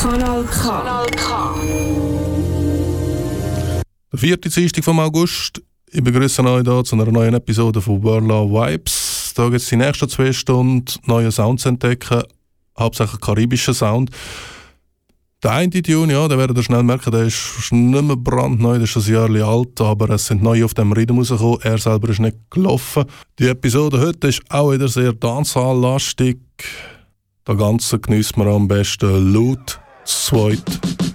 Kanal K. Kanal K. Der 4. Dienstag vom August. Ich begrüße euch hier zu einer neuen Episode von World of Vibes. Da gibt es die nächsten 2 Stunden neue Sounds zu entdecken, hauptsächlich karibischen Sound. Der eine Tune, ja, den werdet ihr schnell merken, der ist nicht mehr brandneu, der ist schon ein Jahr alt, aber es sind neue auf dem Rhythm rausgekommen, er selber ist nicht gelaufen. Die Episode heute ist auch wieder sehr Dancehall-lastig. Das Ganze genießt man am besten laut, zweit.